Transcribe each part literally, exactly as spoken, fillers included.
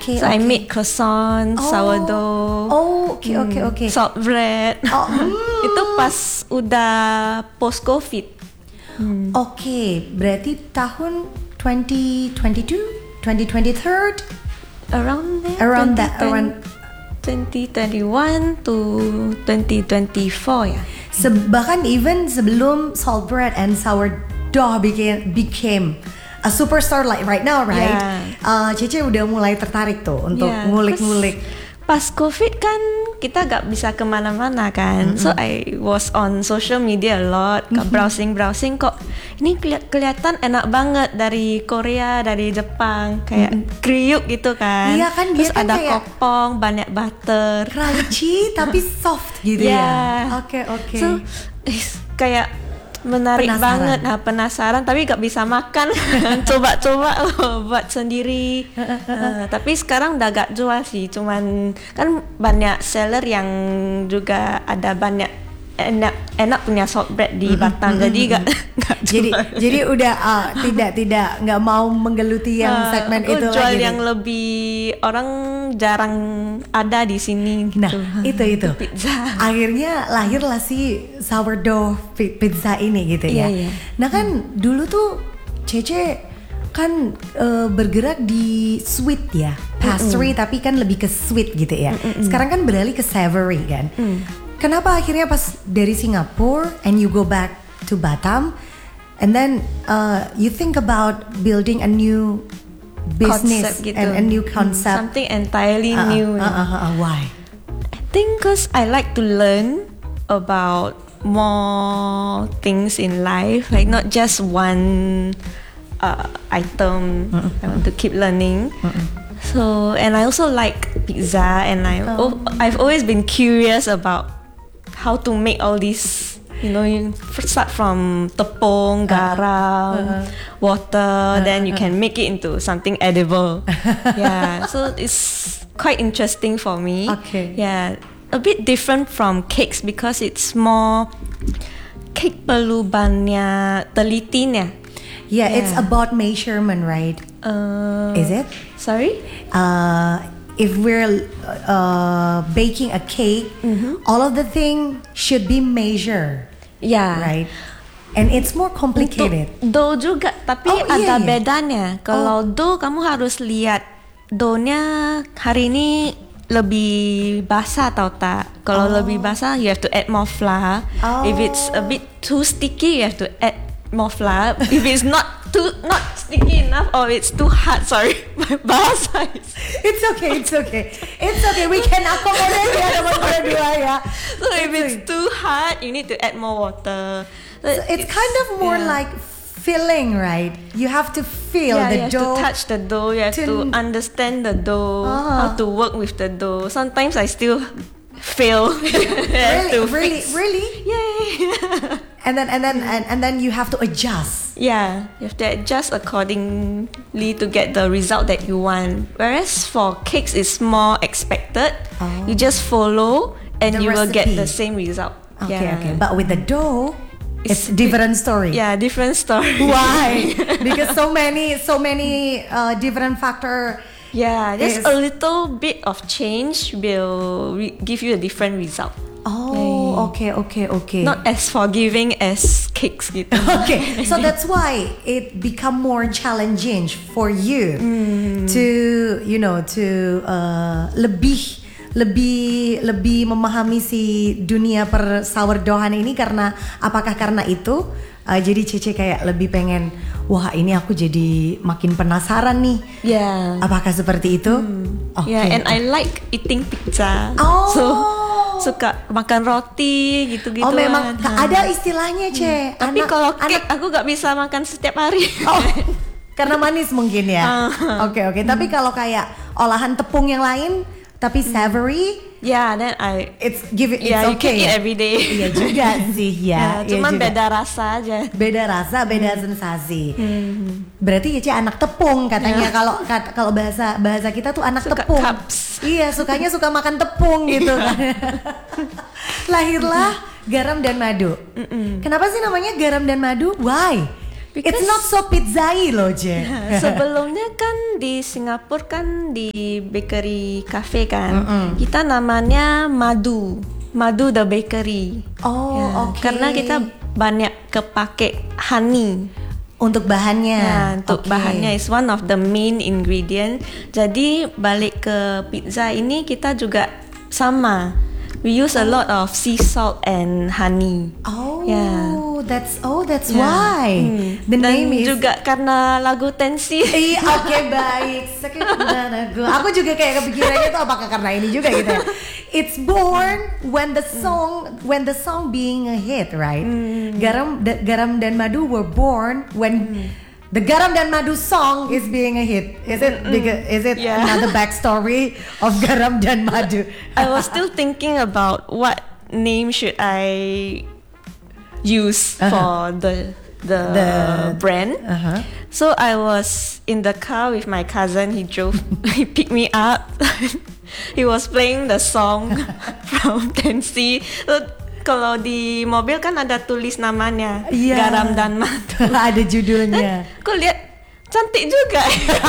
Okay, So okay. I made croissant, Oh. sourdough, Oh, okay, okay, hmm, okay. salt bread. Oh, hmm. Itu pas udah post COVID. Oke, berarti tahun twenty twenty-two, twenty twenty-three, Around there. around that, twenty twenty around. twenty twenty-one to twenty twenty-four ya. Se- bahkan even sebelum salt bread and sourdough became became a superstar like right now, right? Yeah. Uh, Cece udah mulai tertarik tuh untuk Yeah, ngulik-ngulik. Pas COVID kan kita gak bisa kemana-mana kan, so I was on social media a lot, browsing-browsing kok ini keli- kelihatan enak banget dari Korea, dari Jepang, kayak kriuk gitu kan. Iya kan, dia terus kan ada kayak kopong, banyak butter. Crunchy tapi soft gitu ya. Yeah. Oke, oke. So eh, kayak menarik Penasaran. banget, nah penasaran tapi gak bisa makan, coba-coba loh, buat sendiri. Uh, tapi sekarang udah gak jual sih, cuman kan banyak seller yang juga ada banyak enak enak punya salt bread di Batam, jadi gak, gak Jadi jual. jadi udah uh, tidak tidak nggak mau menggeluti yang Uh, segmen aku itu jual lagi. yang lebih orang jarang ada di sini gitu. Nah, itu itu. Pizza. Akhirnya lahirlah si sourdough pi- pizza ini gitu ya. Iya, iya. Nah kan dulu tuh Cece kan uh, bergerak di sweet ya, pastry tapi kan lebih ke sweet gitu ya. Sekarang kan beralih ke savory kan. Kenapa akhirnya pas dari Singapura and you go back to Batam and then uh, you think about building a new business Concept gitu. and a new Hmm, concept. something entirely Uh-uh, new. uh-uh, uh-uh, why? I think cause I like to learn about more things in life, like not just one uh, item. I want to keep learning. So, and I also like pizza, and I oh. I've always been curious about how to make all these. You know, you first start from tepung, garam, water, then you can make it into something edible. Yeah, so it's quite interesting for me. Okay. Yeah, a bit different from cakes because it's more cake perlu banyak telitinya. Yeah, it's Yeah. about measurement, right? Uh, Is it? Sorry? Uh, if we're uh, baking a cake, all of the thing should be measured, Yeah. right? And it's more complicated. Untuk dough juga, tapi Oh, iya, ada iya. bedanya. Kalau dough kamu harus lihat doughnya hari ini lebih basah atau tak. Kalau lebih basah, you have to add more flour. Oh. If it's a bit too sticky, you have to add more flour. If it's not too not sticky enough or it's too hard, sorry, my bahasa is. It's okay, it's okay, it's okay. We can accommodate ya teman-teman dua ya. So if it's too hard, you need to add more water. So So it's kind of more yeah. like filling, right? You have to feel Yeah, the you have dough. to touch the dough. You have to- to, understand the dough, Ah. how to work with the dough. Sometimes I still fail. Really, to really, fix. really. Yay! And then, and then, and, and then you have to adjust. Yeah, you have to adjust accordingly to get the result that you want. Whereas for cakes, it's more expected. Oh. You just follow, and The you will get recipe. the same result. Okay, yeah. okay. But with the dough, it's, It's different story. Yeah, different story. Why? Because so many, so many uh, different factor. Yeah, Yes. just a little bit of change will re- give you a different result. Oh, okay, okay, okay. Not as forgiving as cakes gitu. Okay, so that's why it become more challenging for you Hmm. to, you know, to uh, lebih lebih lebih memahami si dunia per sourdoughhan ini karena apakah karena itu uh, jadi Cece kayak lebih pengen wah ini aku jadi makin penasaran nih. Yeah. Apakah seperti itu? Oke. Yeah, and I like eating pizza. Oh. So suka makan roti gitu-gitu. Oh memang kan. ada istilahnya Ce. Tapi Anak- kalau anak cake aku gak bisa makan setiap hari. Oh, karena manis mungkin ya. Oke oke. Tapi kalau kayak olahan tepung yang lain, tapi savory, Yeah, then I it's give it, it's yeah, you okay. can eat ya? every day. Iya juga sih ya. Ya, iya cuman juga. beda rasa aja. Beda rasa, beda sensasi. Berarti ya Ci anak tepung katanya kalau kat- kalau bahasa bahasa kita tuh anak Suka tepung. cups. Iya, sukanya suka makan tepung gitu kan. Lahirlah garam dan madu. Kenapa sih namanya garam dan madu? Why? It's not so pizzai loh, Je. Sebelumnya kan di Singapura kan di bakery cafe kan, mm-mm. kita namanya Madu, Madu the Bakery. Oh, ya, oke. Okay. Karena kita banyak kepake honey untuk bahannya. Ya, untuk okay. bahannya is one of the main ingredient. Jadi balik ke pizza ini kita juga sama. We use a lot of sea salt and honey. Oh, yeah. that's oh that's yeah. why hmm. the Dan name is. juga karena lagu Tensi. Iya, oke okay, baik. Aku juga kayak kepikirannya itu apakah karena ini juga gitu ya. It's born when the song mm. when the song being a hit, right? Mm. Garam da, Garam dan Madu were born when mm. the Garam dan Madu song is being a hit. Is it because, is it yeah. another backstory of Garam dan Madu? I was still thinking about what name should I use uh-huh. for the the, the brand. Uh-huh. So I was in the car with my cousin. He drove. He picked me up. He was playing the song from Tensi. So, kalau di mobil kan ada tulis namanya, yeah. Garam dan Madu. Ada judulnya. Kok lihat cantik juga.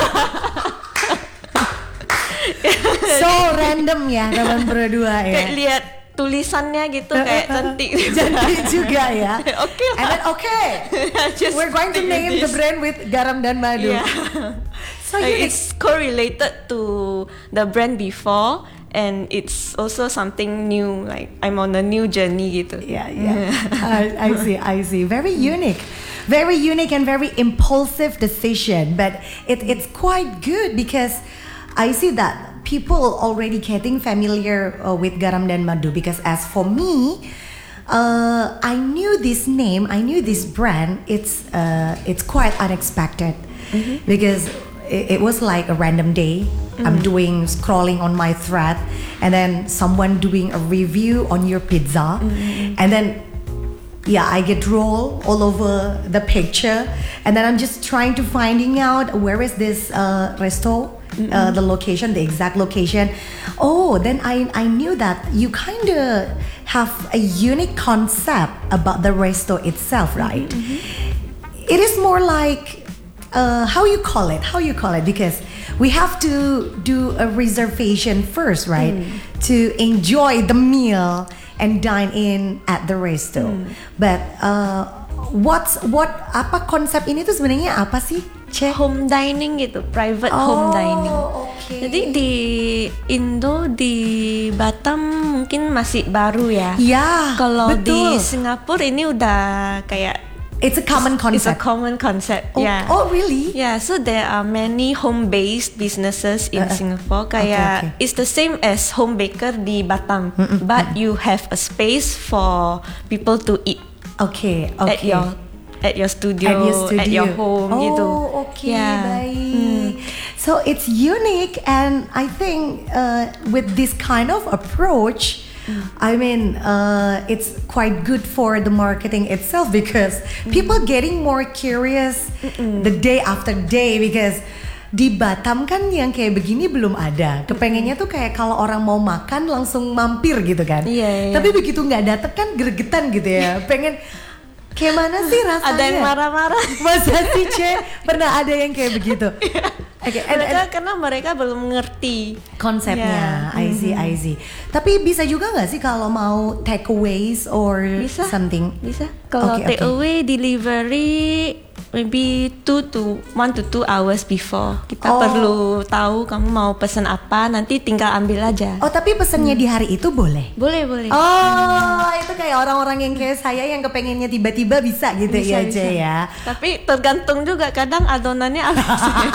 So random ya teman berdua ya. Kayak lihat tulisannya gitu kayak cantik. Cantik juga ya. Okay. And then okay, we're going to name this. the brand with Garam dan Madu. Yeah. So like it's correlated to the brand before. And it's also something new, like I'm on a new journey gitu. Yeah, yeah. I, I see, I see. Very unique. Very unique and very impulsive decision. But it, it's quite good because I see that people already getting familiar uh, with Garam dan Madu. Because as for me, uh, I knew this name, I knew this brand. It's, uh, it's quite unexpected. Mm-hmm. Because it, it was like a random day. Mm. I'm doing scrolling on my thread, and then someone doing a review on your pizza, mm. and then yeah, I get roll all over the picture, and then I'm just trying to finding out where is this uh, resto, uh, the location, the exact location. Oh, then I I knew that you kind of have a unique concept about the resto itself, right? Mm-hmm. It is more like. Uh, how you call it? How you call it? Because we have to do a reservation first, right? Mm. To enjoy the meal and dine in at the resto. Mm. But uh, what's what? Apa konsep ini tuh sebenarnya apa sih? Che? Home dining gitu, private oh, home dining. Okay. Jadi di Indo, di Batam mungkin masih baru ya. Ya. Kalau betul. Di Singapura ini udah kayak. It's a common concept. It's a common concept. Oh, yeah. Oh, really? Yeah. So there are many home-based businesses in uh, Singapore. Kayak okay, okay. It's the same as home baker di Batam, mm-mm, but mm-mm. you have a space for people to eat. Okay. Okay. At your at your studio, at your, studio. At your home, oh, gitu. Oh, okay. Yeah. Baik. Mm. So it's unique, and I think uh, with this kind of approach. I mean, uh, it's quite good for the marketing itself because mm. people getting more curious Mm-mm. the day after day because di Batam kan yang kayak begini belum ada. Kepengennya tuh kayak kalau orang mau makan langsung mampir gitu kan. Yeah, yeah. Tapi begitu nggak datang kan gregetan gitu ya. Pengen kayak mana sih rasanya? Ada yang marah-marah. Masa sih Ce? Pernah ada yang kayak begitu? Okay, and, mereka and, karena mereka belum mengerti konsepnya. Yeah. I see, I see. Tapi bisa juga nggak sih kalau mau takeaways or bisa, something? Bisa. Kalau okay, takeaway okay. delivery maybe two to one to two hours before. Kita oh. perlu tahu kamu mau pesan apa, nanti tinggal ambil aja. Oh, tapi pesannya hmm. di hari itu boleh? Boleh, boleh. Oh, hmm. itu kayak orang-orang yang kayak saya yang kepengennya tiba-tiba bisa gitu bisa, ya, bisa. ya. Tapi tergantung juga, kadang adonannya apa.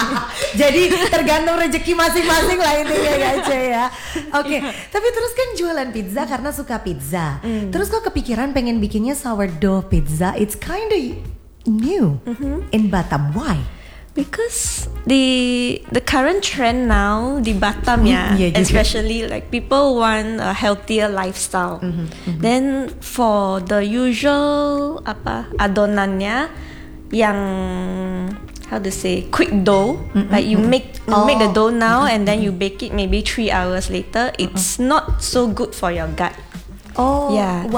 Jadi tergantung rezeki masing-masing lah intinya ya, Ce ya. Oke, okay. Tapi terus kan jualan pizza karena suka pizza. Mm. Terus kok kepikiran pengen bikinnya sourdough pizza? It's kind of new mm-hmm. in Batam. Why? Because the the current trend now di Batam ya, mm, yeah, especially like people want a healthier lifestyle. Mm-hmm, mm-hmm. Then for the usual apa adonannya yang how to say quick dough, mm-hmm. like you make you oh. make the dough now mm-hmm. and then you bake it maybe three hours later. It's mm-hmm. not so good for your gut. Oh, yeah. Why?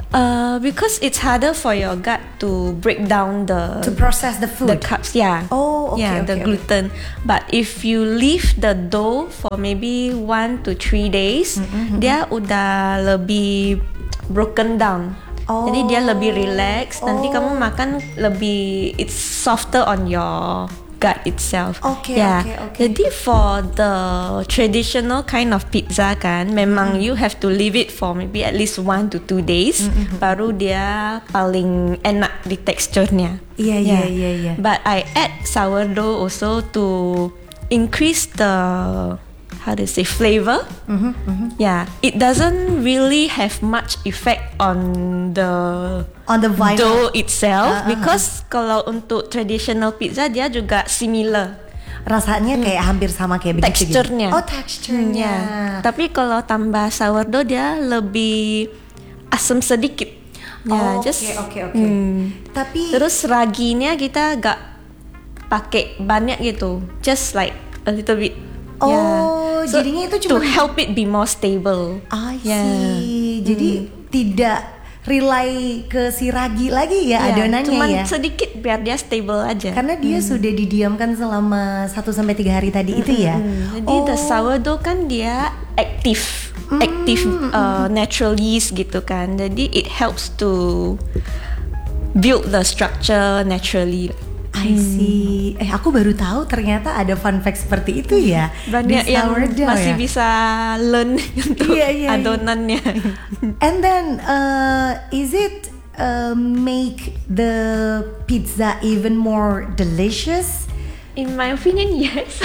Uh, because it's harder for your gut to break down the To process the food. the carbs, yeah. Oh, okay, yeah, okay, the okay. gluten. But if you leave the dough for maybe one to three days, Mm-hmm. dia udah lebih broken down. Oh. Jadi dia lebih relax. Nanti Oh. kamu makan lebih, it's softer on your gut itself. Okay, yeah. okay, okay. Jadi for the traditional kind of pizza kan, memang you have to leave it for maybe at least one to two days, baru dia paling enak di teksturnya. Iya, iya, iya, iya. But I add sourdough also to increase the, how to say, flavor. Mhm, mhm. Yeah, it doesn't really have much effect on the On the vinyl. dough itself, Uh, uh, because kalau untuk traditional pizza dia juga similar Rasanya kayak hampir sama kayak begitu. teksturnya. Gitu. Oh, teksturnya. Ya. Tapi kalau tambah sourdough dia lebih asam sedikit. Oh, Ya, just oke, oke, oke. hmm. Tapi Terus raginya kita gak pakai banyak gitu, just like a little bit. Oh, Yeah. So, jadinya itu to cuma help it be more stable. I see. Yeah. Jadi tidak rely ke si ragi lagi ya Yeah, adonannya cuman ya. sedikit biar dia stable aja. Karena dia sudah didiamkan selama satu sampai tiga hari tadi itu ya. Hmm, Jadi Oh. the sourdough kan dia aktif, aktif uh, natural yeast gitu kan. Jadi it helps to build the structure naturally. I see. Eh, aku baru tahu ternyata ada fun fact seperti itu ya. Banyak di yang sourdough masih ya. bisa learn untuk Iya, iya, iya. adonannya. And then uh, is it uh, make the pizza even more delicious? In my opinion, yes.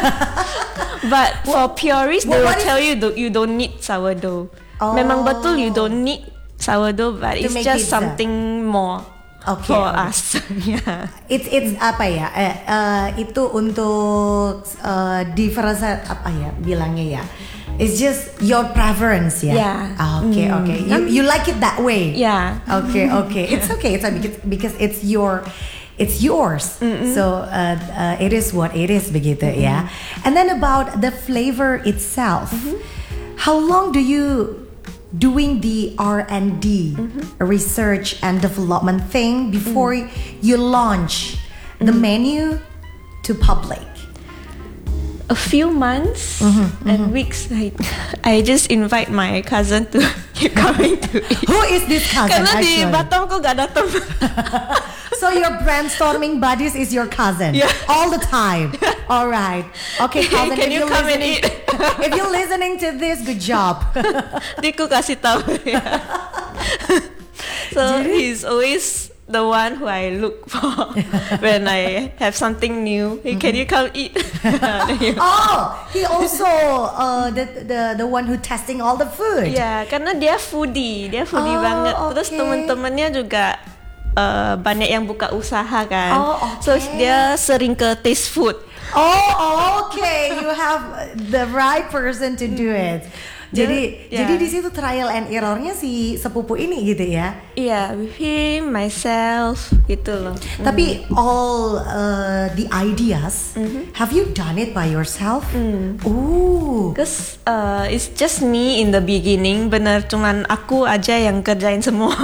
But for purists, they what will is- tell you do, you don't need sourdough. Oh. Memang betul you don't need sourdough, but To it's make just pizza. something more Okay, for okay. us. Yeah. It's it's apa ya? Eh, eh, itu untuk uh, difference apa ya bilangnya ya? It's just your preference ya. Yeah. Ah, Oke Mm. oke. You you like it that way. Yeah. Oke oke. It's okay. It's okay because because it's your it's yours. So uh, uh, it is what it is begitu ya. And then about the flavor itself. How long do you doing the R and D research and development thing before you launch the menu to public? A few months and weeks, I, I just invite my cousin to keep coming to eat. Who is this cousin Karena di actually? Batam kok gak datang. So your brainstorming buddies is your cousin Yeah. all the time. All right. Okay, cousin. Can if you you're come and listening- eat? If you're listening to this, good job. Dia ku kasih tahu. Ya. So he's always the one who I look for when I have something new. Hey, can you come eat? Then he- Oh, he also uh, the the the one who testing all the food. Ya, karena dia foodie, dia foodie Oh, banget. Terus okay. teman-temannya juga uh, banyak yang buka usaha kan. Oh, So okay. dia sering ke taste food. Oh, okay. You have the right person to do it. Jadi, Yeah. jadi di situ trial and errornya si sepupu ini gitu ya. Iya, with him, myself, gitu loh. Tapi all uh, the ideas, have you done it by yourself? Ooh. Because uh, it's just me in the beginning, bener cuman aku aja yang kerjain semua.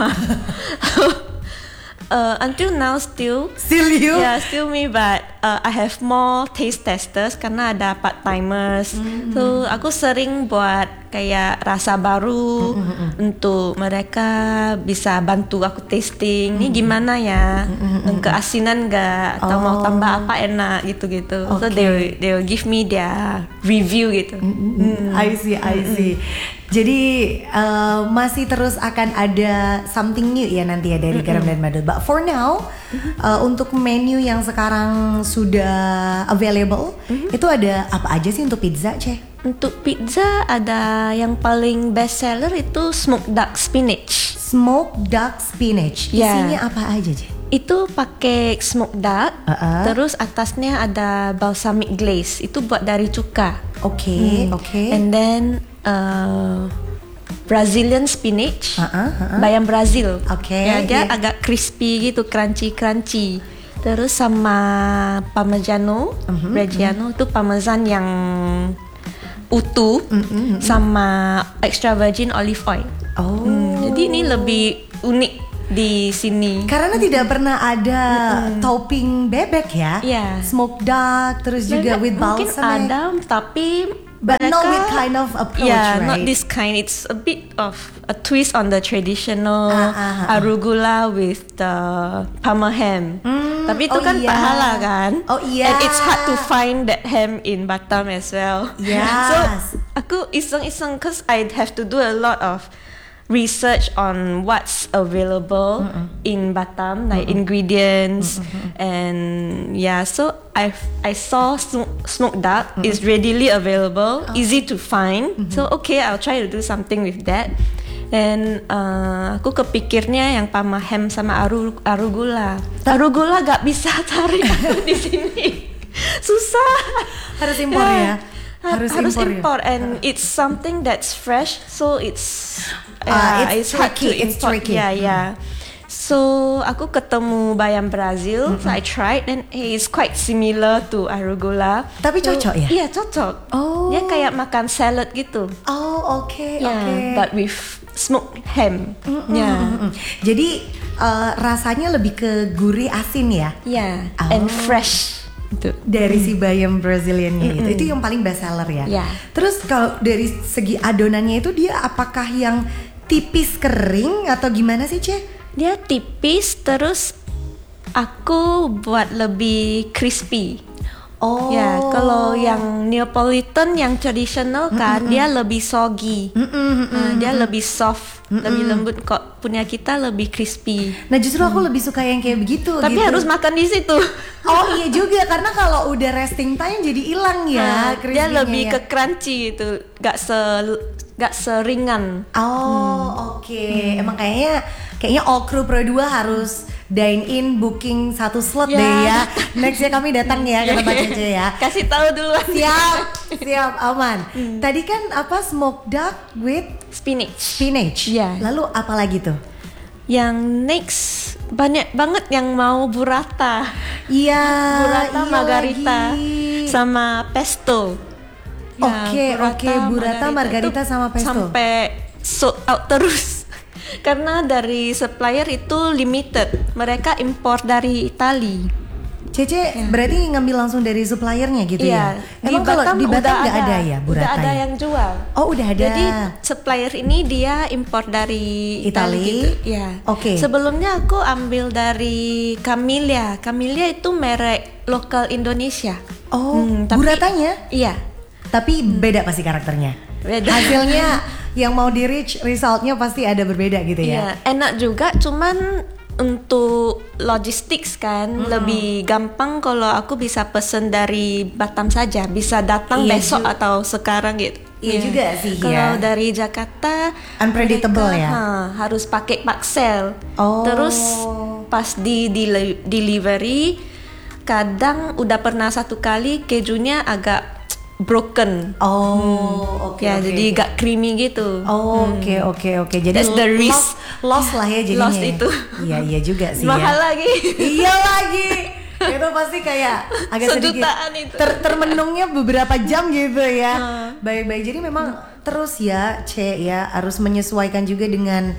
uh, until now still, Still you? yeah, still me, but uh, I have more taste testers karena ada part timers. So aku sering buat kayak rasa baru untuk mereka bisa bantu aku tasting. Ini gimana ya? Keasinan nggak? Atau mau tambah apa enak gitu-gitu. So they will, they will give me their review gitu. I see, I see. Jadi uh, masih terus akan ada something new ya nanti ya dari Garam dan Madu. But for now, uh, untuk menu yang sekarang sudah available, itu ada apa aja sih untuk pizza, Ceh? Untuk pizza ada yang paling best seller itu smoked duck spinach. Smoked duck spinach. Ya. Isinya apa aja, Ceh? Itu pakai smoked duck, Uh-uh. terus atasnya ada balsamic glaze. Itu buat dari cuka. Oke, Hmm. oke. And then uh, Brazilian spinach, Uh-uh, uh-uh. bayam Brazil. Oke, Ya, dia yeah. agak crispy gitu, crunchy crunchy. Terus sama Parmigiano, Mhm, Reggiano itu parmesan yang utuh, sama extra virgin olive oil. Oh. Hmm, jadi ini lebih unik di sini. Karena tidak pernah ada mm-hmm. topping bebek ya. Yeah. Smoked duck terus bebek juga with mungkin balsamic. ada tapi but mereka, not with kind of approach, yeah, right? not this kind. It's a bit of a twist on the traditional ah, ah, ah. arugula with the Parma ham. Mm, tapi itu oh kan iya. pahala kan? Oh iya. And it's hard to find that ham in Batam as well. Yes. So aku iseng-iseng cause I have to do a lot of research on what's available Mm-mm. in Batam, like Mm-mm. ingredients Mm-mm. and yeah. So I I saw sm- smoked duck Mm-mm. is readily available, oh. easy to find. Mm-hmm. So okay, I'll try to do something with that. Dan uh, aku kepikirnya yang Parma ham sama aru arugula. Arugula gak bisa cari di sini, susah. Harus impor yeah. ya. Harus, harus impor, impor ya? And it's something that's fresh, so it's uh, uh, it's, it's hard to tricky, it's import. tricky. Yeah, yeah. So aku ketemu bayam Brazil, mm-hmm. so I tried and hey, it's quite similar to arugula. Tapi so, cocok ya? Iya cocok. Oh. Dia kayak makan salad gitu. Oh oke okay, yeah, oke. Okay. But with smoked ham. Mm-mm, Yeah. Mm-mm. Jadi uh, rasanya lebih ke gurih asin ya? Yeah. Oh. And fresh. Itu. Dari si bayam Braziliannya itu, itu yang paling best seller ya. Yeah. Terus kalau dari segi adonannya itu dia apakah yang tipis kering atau gimana sih Ce? Dia tipis terus aku buat lebih crispy. Oh. Ya, kalau yang Neapolitan yang tradisional kan mm-mm. dia lebih soggy, mm-mm. Uh, dia lebih soft, mm-mm. lebih lembut. Kok punya kita lebih crispy. Nah justru aku mm. lebih suka yang kayak begitu. Tapi gitu. harus makan di situ. Oh iya juga karena kalau udah resting time jadi hilang ya. Uh, dia lebih ya. Ke crunchy itu, gak se gak seringan. Oh hmm. oke, okay. hmm. emang kayaknya kayaknya all crew Pro dua harus dine in booking satu slot yeah. deh ya. Next ya kami datang ya ke tempat Cece ya. Kasih tahu dulu. Siap, siap aman. Hmm. Tadi kan apa smoked duck with spinach. Spinach. Yeah. Lalu apa lagi tuh? Yang next banyak banget yang mau burrata. Iya. Burrata iya margarita lagi. sama pesto. Oke, ya, oke, okay, okay. burrata margarita, margarita sama pesto. Sampai sold out terus. Karena dari supplier itu limited. Mereka impor dari Itali. Cece ya. Berarti ngambil langsung dari suppliernya gitu ya? Ya. Emang kalau di Batam nggak ada, ada ya burrata? Udah ada ya? yang jual. Oh udah ada. Jadi supplier ini dia impor dari Itali. Gitu. Ya. Oke. Okay. Sebelumnya aku ambil dari Camellia. Camellia itu merek lokal Indonesia. Oh. Hmm, tapi, burratanya? Iya. Tapi beda pasti karakternya. Beda. Hasilnya yang mau di reach resultnya pasti ada berbeda gitu ya. Iya, enak juga cuman untuk logistik kan hmm. lebih gampang kalau aku bisa pesen dari Batam saja, bisa datang iya besok ju- atau sekarang gitu. Iya yeah. juga sih ya. Kalau dari Jakarta unpredictable mereka, ya. Ha, harus pakai parcel. Oh. Terus pas di, di delivery kadang udah pernah satu kali kejunya agak broken. Oh, hmm. oke. Okay, ya, okay, jadi okay. gak creamy gitu. Oh, oke, hmm. oke, oke. Jadi that's the risk. Loss, loss lah ya jadinya. Loss itu. Iya, iya juga sih. Mahal ya. lagi. Iya lagi. Itu pasti kayak agak sedikit itu. Ter, termenungnya beberapa jam gitu ya. Hmm. Baik-baik. Jadi memang hmm. terus ya, C ya harus menyesuaikan juga dengan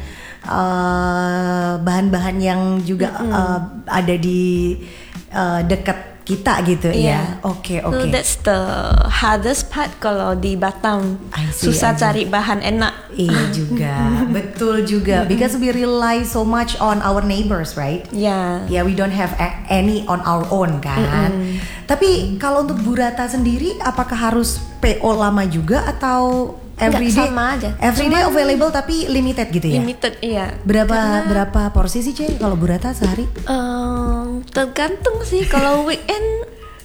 uh, bahan-bahan yang juga hmm. uh, ada di uh, dekat kita gitu yeah. ya. Oke, okay, oke. Okay. So that's the hardest part kalau di Batam. See, susah cari bahan enak. Iya juga. Betul juga. Because we rely so much on our neighbors, right? Yeah. Yeah, we don't have a- any on our own kan. Mm-mm. Tapi kalau untuk burrata sendiri apakah harus P O lama juga atau everyday sama aja. Everyday Cuman available tapi limited gitu ya? Limited, iya. Berapa Karena, berapa porsi sih, Ce? Kalau burrata sehari? Um, tergantung sih kalau weekend.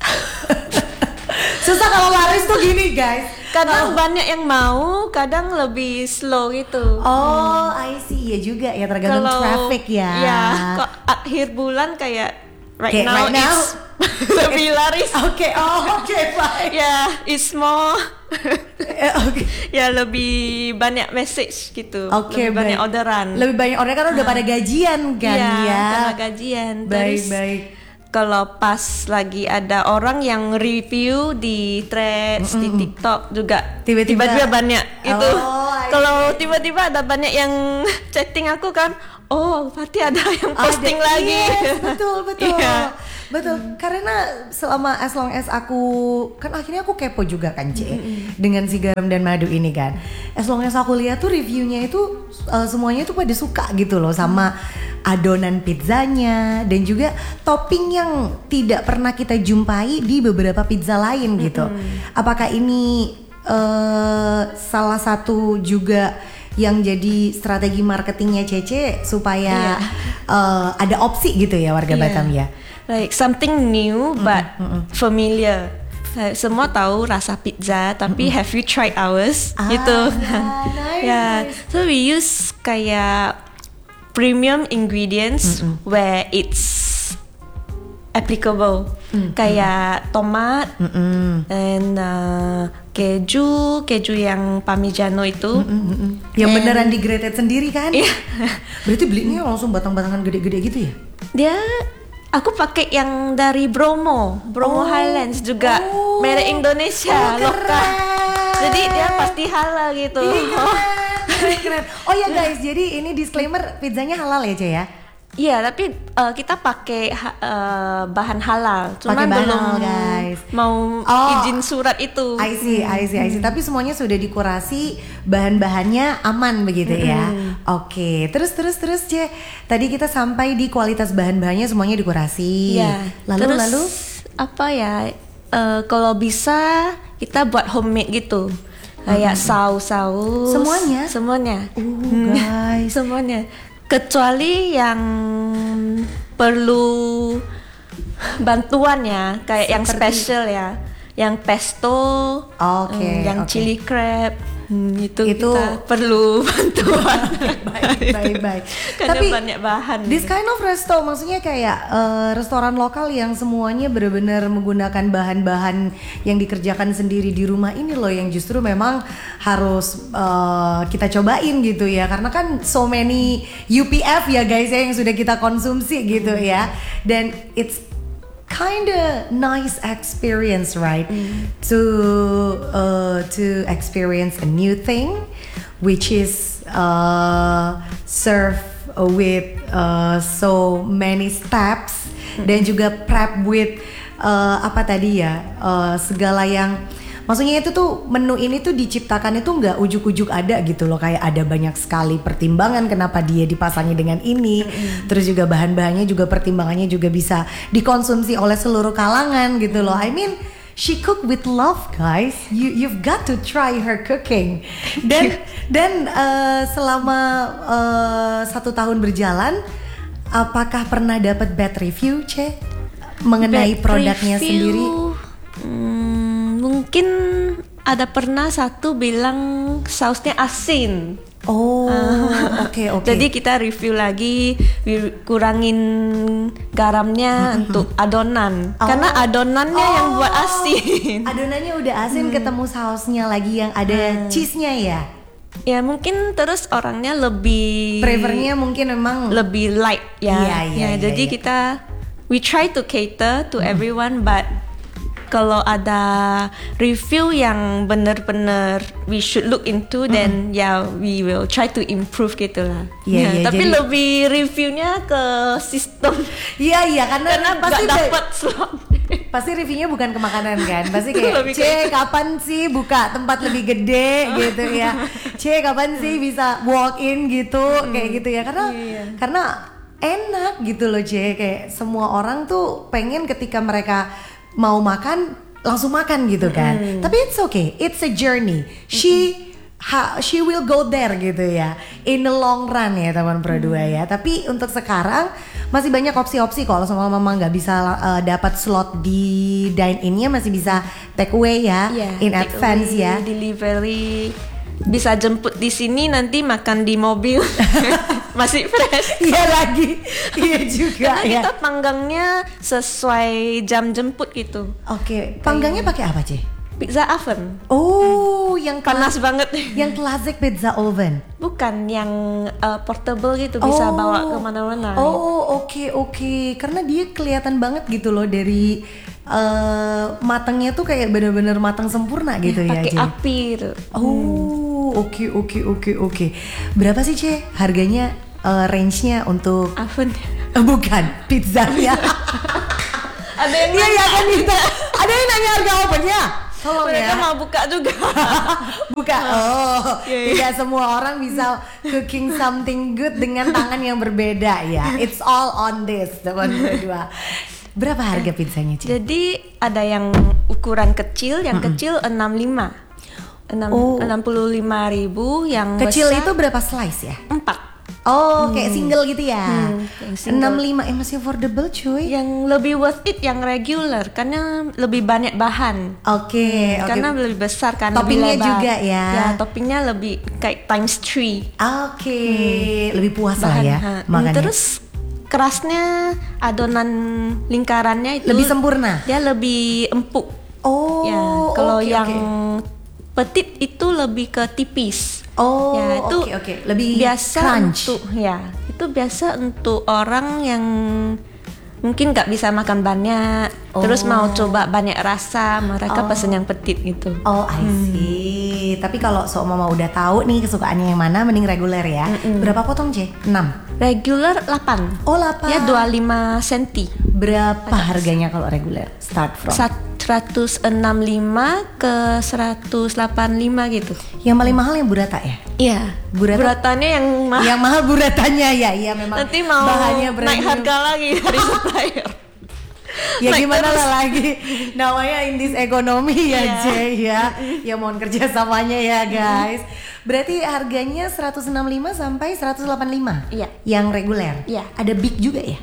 Susah kalau laris tuh gini, guys. Kadang oh. banyak yang mau, kadang lebih slow gitu. Oh, hmm. I see. Ya juga ya, tergantung kalo, traffic ya. Ya, kok akhir bulan kayak right okay, now, right now it's lebih laris. Oke, okay. Oh oke, okay, fine. Ya, yeah, it's more okay. Ya lebih banyak message gitu. Okay, lebih banyak orderan. Lebih banyak orderan karena udah pada gajian kan ya. ya. Karena gajian. Baik, Terus, baik. Kalau pas lagi ada orang yang review di threads, mm-mm. di TikTok juga tiba-tiba, tiba-tiba banyak itu. Oh, kalau tiba-tiba ada banyak yang chatting aku kan, oh berarti ada yang posting Ada, lagi. yes, betul betul Iya. betul. Karena selama as long as aku kan akhirnya aku kepo juga kan C dengan si garam dan madu ini kan. As long as aku lihat tuh reviewnya itu uh, semuanya tuh pada suka gitu loh sama adonan pizzanya dan juga topping yang tidak pernah kita jumpai di beberapa pizza lain gitu. Apakah ini uh, salah satu juga yang jadi strategi marketingnya Cece supaya Iya. uh, ada opsi gitu ya warga Iya. Batam ya. Like something new but familiar. Like, semua tahu rasa pizza, tapi have you tried ours? Ah, gitu. nice, Yeah. nice. So we use kayak premium ingredients where it's applicable. Kayak tomat and uh, keju, keju yang parmigiano itu. Yang And- beneran di grated sendiri kan? Iya. Berarti belinya langsung batang-batangan gede-gede gitu ya? Dia aku pakai yang dari Bromo, Bromo Oh. Highlands juga, Oh. merek Indonesia, Oh, lokal. keren. Jadi dia pasti halal gitu. Ih, keren, keren, keren. Oh ya guys, jadi ini disclaimer pizzanya halal ya Ce ya? Iya, tapi uh, kita pakai ha- uh, bahan halal, cuman Pakai bahan belum halal, guys. mau Oh. izin surat itu. I see, I see, I see. Tapi semuanya sudah dikurasi, bahan-bahannya aman begitu ya. Oke, terus terus terus C. Tadi kita sampai di kualitas bahan-bahannya semuanya dikurasi. Iya. Lalu Terus, lalu apa ya? uh, kalau bisa kita buat homemade gitu. Kayak saus-saus. Semuanya? Semuanya. Uh, guys. Semuanya. Kecuali yang perlu bantuan ya, kayak yang Seperti- special ya, yang pesto, Oke, hmm, yang oke. chili crab, hmm, itu, Itu- kita perlu bantuan. baik, baik, baik. Karena Tapi banyak bahan. this kind of resto maksudnya kayak eh, restoran lokal yang semuanya benar-benar menggunakan bahan-bahan yang dikerjakan sendiri di rumah ini loh yang justru memang harus eh, kita cobain gitu ya karena kan so many U P F ya guys ya yang sudah kita konsumsi gitu ya dan it's kinda nice experience right to uh, to experience a new thing which is uh, serve with uh, so many steps dan juga prep with uh, apa tadi ya uh, segala yang maksudnya itu tuh menu ini tuh diciptakan itu nggak ujuk-ujuk ada gitu loh kayak ada banyak sekali pertimbangan kenapa dia dipasangnya dengan ini terus juga bahan-bahannya juga pertimbangannya juga bisa dikonsumsi oleh seluruh kalangan gitu loh I mean she cook with love guys you you've got to try her cooking dan dan uh, selama uh, satu tahun berjalan apakah pernah dapat bad review Ce mengenai Bad produknya review, sendiri hmm, mungkin ada pernah satu bilang sausnya asin. oh oke oke Jadi kita review lagi, wi- kurangin garamnya untuk adonan. Oh. Karena adonannya yang buat Oh. asin. adonannya udah asin ketemu sausnya lagi yang ada cheese-nya ya Ya mungkin terus orangnya lebih prefernya mungkin memang lebih light ya. Iya, iya, Ya, iya, jadi iya. kita we try to cater to everyone, but kalau ada review yang benar-benar we should look into, then ya we will try to improve gitulah. Iya, Ya, iya, tapi jadi- lebih reviewnya ke sistem iya iya karena, karena pasti nggak dapat slot. pasti reviewnya bukan ke makanan kan pasti kayak Lebih C kapan sih buka tempat lebih gede gitu ya C kapan sih bisa walk in gitu kayak gitu ya karena Iya. karena enak gitu loh C kayak semua orang tuh pengen ketika mereka mau makan langsung makan gitu kan tapi it's okay it's a journey she ha, she will go there gitu ya in the long run ya teman Pro dua ya tapi untuk sekarang masih banyak opsi-opsi kalau sama mama nggak bisa uh, dapat slot di dine in-nya masih bisa take away ya Ya, in take advance away, ya delivery, bisa jemput di sini nanti makan di mobil. Masih fresh. iya lagi iya juga Karena ya kita panggangnya sesuai jam jemput gitu. oke panggangnya pakai apa Ci? Pizza oven. Oh yang Panas banget. yang classic pizza oven Bukan yang uh, portable gitu, bisa bawa kemana-mana. Oh oke oke karena dia kelihatan banget gitu loh dari uh, matangnya tuh kayak bener-bener matang sempurna gitu ya Pakai Ce. api gitu. Oh oke oke oke oke berapa sih Ce harganya uh, range-nya untuk Oven. uh, bukan pizzanya. Ada yang Iya ya kan kita. Ada yang nanya harga ovennya. Tolong mereka ya. mau buka juga. Buka. Oh, yeah, yeah. tidak semua orang bisa cooking something good dengan tangan yang berbeda ya. It's all on this, teman berdua. Berapa harga pizzanya, Ci? Jadi ada yang ukuran kecil, yang mm-hmm. kecil enam puluh lima. enam puluh lima ribu, yang kecil besar itu berapa slice ya? empat. Oh, kayak hmm. single gitu ya. Hmm, enam puluh lima eh masih affordable cuy. Yang lebih worth it yang regular karena lebih banyak bahan. Oke, okay, hmm, okay. Karena lebih besar kan, toppingnya lebih lebar. Juga ya. Ya, toppingnya lebih kayak times three. Oke, okay. hmm. lebih puas lah ya. Makanya. Terus kerasnya adonan lingkarannya itu lebih sempurna. Dia lebih empuk. Oh. Ya, kalau okay, yang okay. petit itu lebih ke tipis. Oh, ya, itu okay, okay. Lebih biasa crunch. Untuk ya, itu biasa untuk orang yang mungkin nggak bisa makan banyak, oh. terus mau coba banyak rasa, mereka oh. pesen yang petit gitu. Oh, I see. Hmm. Tapi kalau Sokmama udah tahu nih kesukaannya yang mana, mending reguler ya. Mm-mm. Berapa potong, C? enam. Reguler delapan. Oh, delapan. Ya dua puluh lima senti. Berapa Ada harganya kalau reguler? Start from seratus enam puluh lima ke seratus delapan puluh lima gitu. Yang paling mahal yang burrata ya? Iya. Burrata. Buratanya yang mahal. Yang mahal buratanya ya, iya memang. Nanti mau bahannya naik harga lagi dari supplier. Ya naik gimana terus. Lah lagi namanya in this economy ya, yeah. Jay ya. Ya mohon kerjasamanya ya guys. Berarti harganya seratus enam puluh lima sampai seratus delapan puluh lima. Iya. Yang reguler. Iya. Ada big juga ya?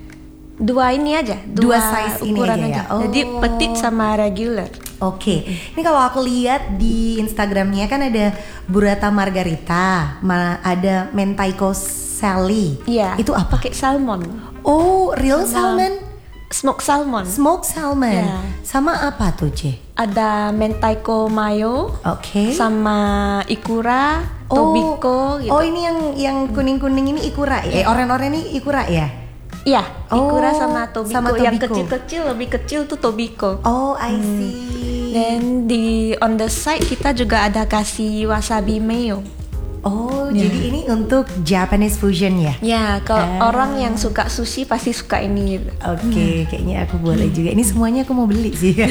Dua ini aja, dua, dua size ini aja, aja. Ya. Oh. Jadi petit sama regular. Oke, okay. Ini kalau aku lihat di Instagramnya kan ada burrata margarita, ada mentaiko Sally. Iya. Itu apa? Pakai salmon. Oh, real salmon? Smoked salmon. Smoked salmon. Yeah. Sama apa tuh, C? Ada mentaiko mayo. Oke. Okay. Sama ikura, oh. tobiko gitu. Oh, ini yang yang kuning-kuning ini ikura ya? Eh, oranye-oranye ini ikura ya? Iya, ikura oh, sama tobiko. sama tobiko. Yang kecil-kecil lebih kecil tuh tobiko. Oh, I see. Hmm. Dan di on the side kita juga ada kasih wasabi mayo. Oh, yeah. Jadi ini untuk Japanese fusion ya? Ya, kalau ah. orang yang suka sushi pasti suka ini. Oke, okay, hmm. kayaknya aku boleh hmm. juga. Ini semuanya aku mau beli sih.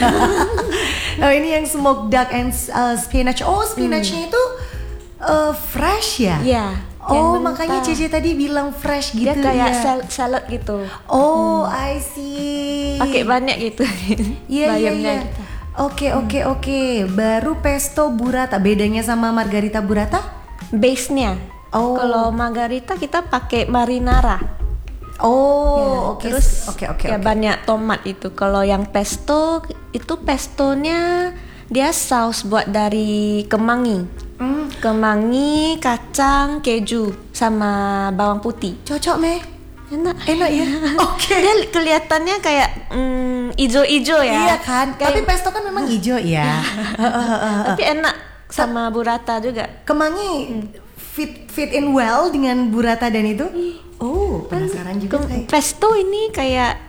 Oh, ini yang smoked duck and uh, spinach. Oh, spinachnya hmm. itu uh, fresh ya? Iya. Oh, makanya Cece tadi bilang fresh gitu. Dia kayak ya? sal- salad gitu. Oh, hmm. I see. Pakai banyak gitu. Iya, iya, iya. Oke, oke, oke. Baru pesto burrata. Bedanya sama margarita burrata? Base-nya. Oh. Kalau margarita kita pakai marinara. Oh, ya, oke. Terus oke, oke, ya oke. banyak tomat itu. Kalau yang pesto itu pestonya dia saus buat dari kemangi. Hmm. Kemangi, kacang, keju, sama bawang putih. Cocok, Meh. Enak. Enak ya. Oke. Okay. Dia kelihatannya kayak mm, ijo-ijo ya. Iya kan. Kayak... Tapi pesto kan memang ijo ya. Tapi enak sama burrata juga. Kemangi hmm. fit fit in well dengan burrata dan itu. Oh, penasaran juga saya. Pesto ini kayak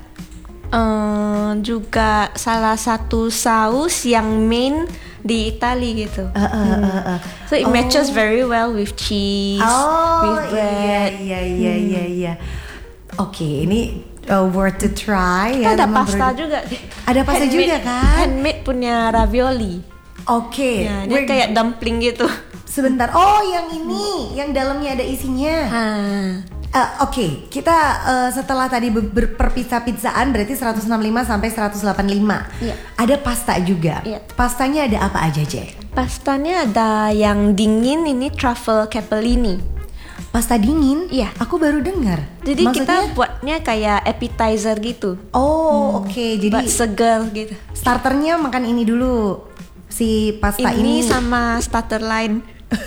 um, juga salah satu saus yang main di Italia gitu. Uh, uh, hmm. uh, uh. So it oh. matches very well with cheese, oh, with bread. Iya iya iya iya. Oke, ini uh, worth to try ya. Ada pasta ber- juga. Ada pasta handmade, juga kan? Handmade punya ravioli. Oke. Okay. Ya, dia kayak dumpling gitu. Sebentar. Oh, yang ini, yang dalamnya ada isinya. Ah. Uh, Oke, okay. Kita uh, setelah tadi ber- berperpizza-pizzaan berarti seratus enam puluh lima sampai seratus delapan puluh lima. Iya. Ada pasta juga. Iya. Pastanya ada apa aja, Je? Pastanya ada yang dingin, ini truffle capellini. Pasta dingin? Iya. Aku baru dengar. Jadi maksudnya? Kita buatnya kayak appetizer gitu. Oh, hmm. oke. Okay. Jadi buat segar gitu. Starternya makan ini dulu. Si pasta ini. Ini sama starter lain.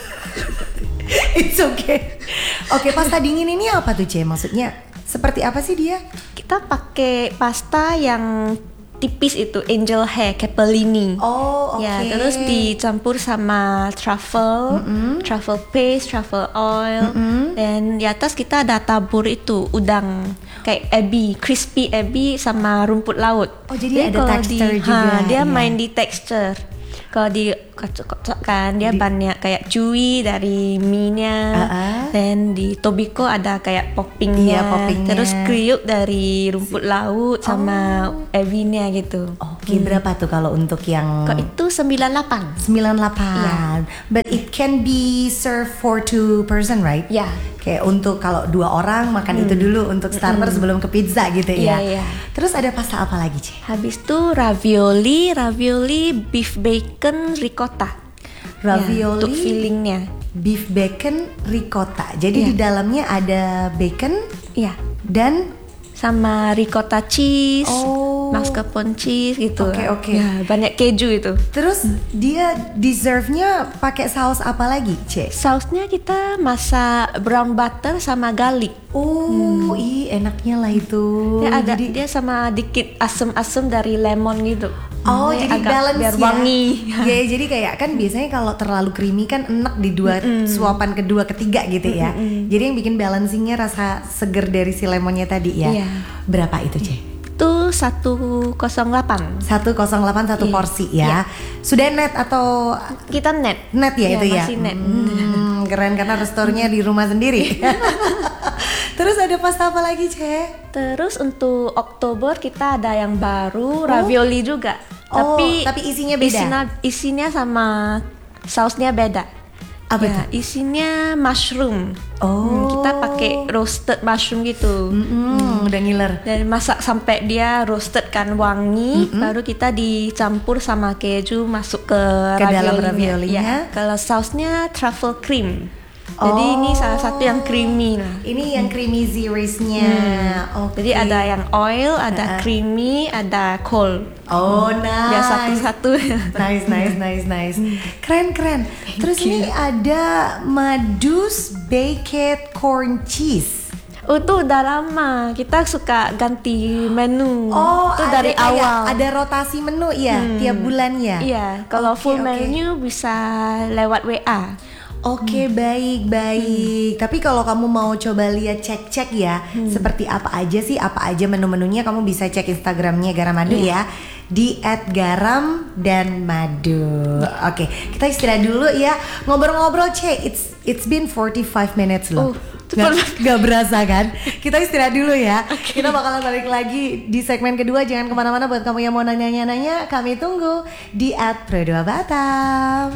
It's okay. Oke, okay, pasta dingin ini apa tuh, Ce? Maksudnya seperti apa sih dia? Kita pakai pasta yang tipis itu, angel hair capellini. Oh, oke. Okay. Ya, terus dicampur sama truffle, mm-hmm. truffle paste, truffle oil, mm-hmm. dan di atas kita ada tabur itu udang kayak ebi, crispy ebi sama rumput laut. Oh, jadi, jadi ada tekstur juga. Di, ha, dia ya. main di tekstur. Kalau di kocok-kocok kan. Dia Di- banyak kayak chewy dari mie-nya. Uh-uh. Dan di Tobiko ada kayak poppingnya. Iya, poppingnya. Terus kriuk dari rumput laut sama ebi-nya gitu. Oke, berapa tuh kalau untuk yang Kok itu sembilan puluh delapan? sembilan puluh delapan? But it can be served for two person, right? Ya. Kayak untuk kalau dua orang makan itu dulu untuk starter sebelum ke pizza gitu ya. Iya, iya. Terus ada pasta apa lagi, Ce? Habis itu ravioli, ravioli beef bacon ricotta. Ravioli, Ya, untuk fillingnya. beef bacon ricotta. Jadi Iya. di dalamnya ada bacon Iya. dan Sama ricotta cheese, Oh. mascarpone cheese gitu. Oke, oke. Ya, banyak keju itu. terus dia deserve-nya pakai saus apa lagi, Ce? Sausnya kita masak brown butter sama garlic. Oh, ih enaknya lah itu. Dia ada Jadi- dia sama dikit asam-asam dari lemon gitu. Oh, Dia jadi agak balance biar ya. wangi. Ya, jadi kayak kan biasanya kalau terlalu creamy kan enak di dua suapan kedua ketiga gitu ya. Jadi yang bikin balancingnya rasa seger dari si lemonnya tadi ya. Iya. Berapa itu, Ce? Itu seratus delapan. seratus delapan satu Iya. porsi ya. Sudah net atau Kita net. net ya Iya, itu ya? masih net. Hmm, keren karena restorannya di rumah sendiri. Terus ada pasta apa lagi, Ce? Terus untuk Oktober kita ada yang baru, ravioli juga. Oh, tapi tapi isinya beda? Isinya, isinya sama sausnya beda. Apa ya, isinya mushroom. Oh. Hmm, kita pakai roasted mushroom gitu. Mm-mm, udah ngiler. Dan masak sampai dia roasted kan wangi, baru kita dicampur sama keju masuk ke, Ke dalam raviolinya. raviolinya. Ya, kalau sausnya truffle cream. Jadi ini salah satu yang creamy lah. Ini yang creamy series-nya. Oke. Jadi ada yang oil, ada creamy, ada cold. Oh, nice. Biar satu-satu. Nice, nice, nice, nice. Keren, keren. Terus ini ada Madus Baked Corn Cheese. Oh, itu udah lama. Kita suka ganti menu. Oh, itu ada dari kayak awal. ada rotasi menu ya tiap bulan ya. Iya, kalau Oke, full oke. menu bisa lewat W A. Oke, baik, baik. Tapi kalau kamu mau coba lihat cek-cek ya, seperti apa aja sih, apa aja menu-menunya, kamu bisa cek Instagramnya Garam Madu ya, di et garam dan madu. Oke, kita istirahat dulu ya. Ngobrol-ngobrol, Ce. It's it's been forty-five minutes loh. Oh, Gak, gak berasa kan? Kita istirahat dulu ya. Kita bakalan balik lagi di segmen kedua. Jangan kemana-mana buat kamu yang mau nanya-nanya, kami tunggu di at Pro dua Batam.